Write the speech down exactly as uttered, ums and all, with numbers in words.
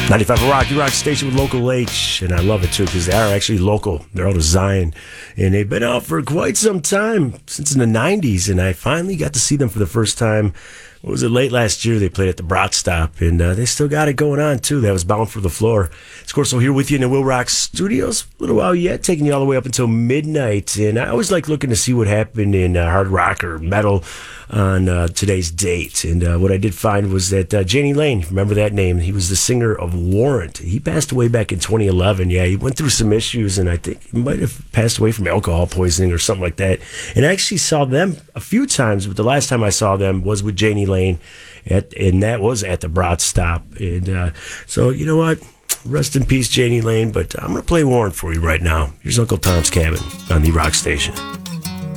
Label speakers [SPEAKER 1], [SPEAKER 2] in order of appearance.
[SPEAKER 1] ninety-five Rocky Rock Station with Local H, and I love it too because they are actually local. They're out of Zion, and they've been out for quite some time, since in the nineties, and I finally got to see them for the first time. What was it, late last year? They played at the Brat Stop, and uh, they still got it going on too. That was Bound for the Floor. It's Corso here with you in the Will Rock Studios. A little while yet, taking you all the way up until midnight, and I always like looking to see what happened in uh, hard rock or metal on uh, today's date. And uh, what I did find was that uh, Jani Lane, remember that name? He was the singer of Warrant. He passed away back in twenty eleven. Yeah, he went through some issues, and I think he might have passed away from alcohol poisoning or something like that. And I actually saw them a few times, but the last time I saw them was with Jani Lane, at, and that was at the Brat Stop. And uh, so, you know what? Rest in peace, Jani Lane, but I'm going to play Warrant for you right now. Here's Uncle Tom's Cabin on the Rock Station.